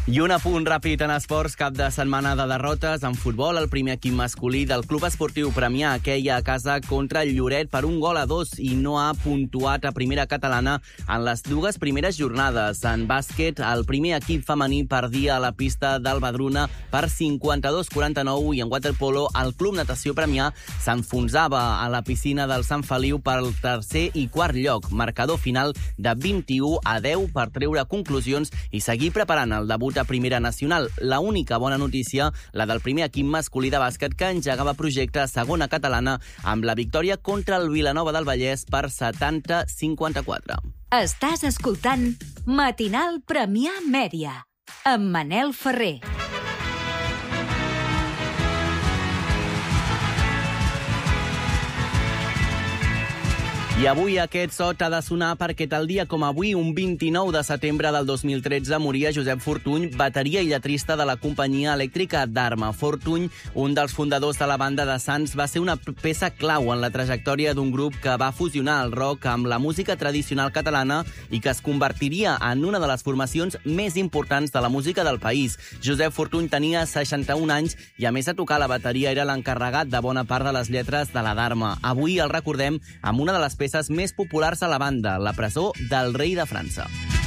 I un apunt ràpid en esports, cap de setmana de derrotes. En futbol, el primer equip masculí del Club Esportiu Premià queia a casa contra el Lloret per 1-2 i no ha puntuat a primera catalana en les dues primeres jornades. En bàsquet, el primer equip femení perdia a la pista del Badruna per 52-49 i en waterpolo, el Club Natació Premià s'enfonsava a la piscina del Sant Feliu pel tercer i quart lloc. Marcador final de 21-10 per treure conclusions i seguir preparant el debut a Primera Nacional. La única bona notícia, la del primer equip masculí de bàsquet que engegava projecte a segona catalana amb la victòria contra el Vilanova del Vallès per 70-54. Estàs escoltant Matinal Premià Mèdia amb Manel Ferrer. I avui aquest so t'ha de sonar perquè tal dia com avui, un 29 de setembre del 2013, moria Josep Fortuny, bateria i lletrista de la companyia elèctrica Dharma. Fortuny, un dels fundadors de la banda de Sants, va ser una peça clau en la trajectòria d'un grup que va fusionar el rock amb la música tradicional catalana i que es convertiria en una de les formacions més importants de la música del país. Josep Fortuny tenia 61 anys i, a més de tocar la bateria, era l'encarregat de bona part de les lletres de la Dharma. Avui el recordem amb una de les peces més populars a la banda, La presó del rei de França.